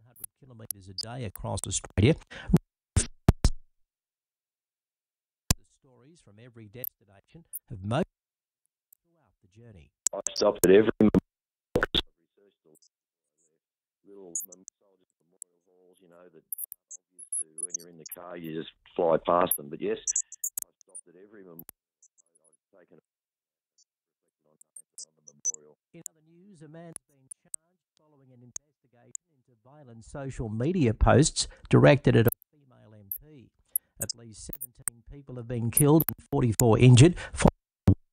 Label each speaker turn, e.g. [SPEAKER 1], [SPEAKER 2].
[SPEAKER 1] 700 kilometres a day across Australia. The stories from every destination have motivated throughout the journey.
[SPEAKER 2] I stopped at every little soldiers memorial halls, you know, that obvious to when you're in the car, you just fly past them. But yes, I stopped at every memorial. I've taken a reflected on the memorial.
[SPEAKER 1] In other news, a man's been charged following an investigation into violent social media posts directed at a female MP. At least 17 people have been killed and 44 injured.